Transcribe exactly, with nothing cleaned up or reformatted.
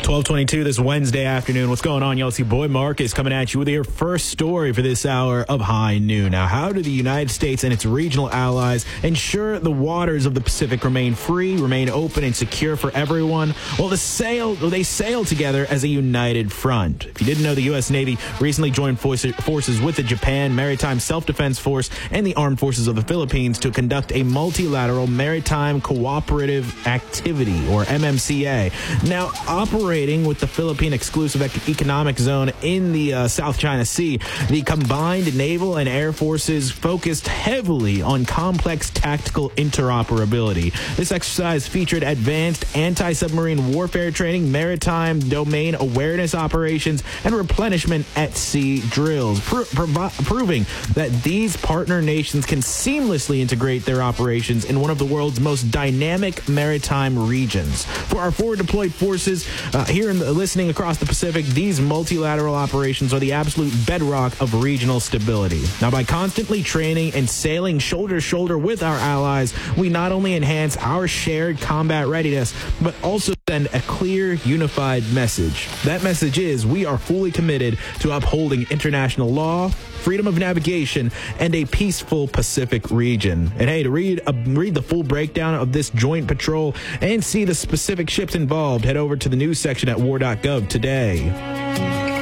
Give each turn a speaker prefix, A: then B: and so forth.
A: twelve twenty-two this Wednesday afternoon. What's going on, y'all? It's your boy Marcus coming at you with your first story for this hour of High Noon. Now, how do the United States and its regional allies ensure the waters of the Pacific remain free, remain open, and secure for everyone? Well, the sail, they sail together as a united front. If you didn't know, the U S Navy recently joined forces with the Japan Maritime Self-Defense Force and the Armed Forces of the Philippines to conduct a multilateral maritime cooperative activity, or M M C A. Now, operating with the Philippine Exclusive Economic Zone in the uh, South China Sea, the combined naval and air forces focused heavily on complex tactical interoperability. This exercise featured advanced anti-submarine warfare training, maritime domain awareness operations, and replenishment at sea drills, pro- provi- proving that these partner nations can seamlessly integrate their operations in one of the world's most dynamic maritime regions. For our forward deployed forces, uh, here in the, listening across the Pacific, these multilateral operations are the absolute bedrock of regional stability. Now, by constantly training and sailing shoulder to shoulder with our allies, we not only enhance our shared combat readiness, but also send a clear, unified message. That message is we are fully committed to upholding international law, freedom of navigation, and a peaceful Pacific region. And hey, to read uh, read the full breakdown of this joint patrol and see the specific ships involved, head over to the news section at war dot gov today.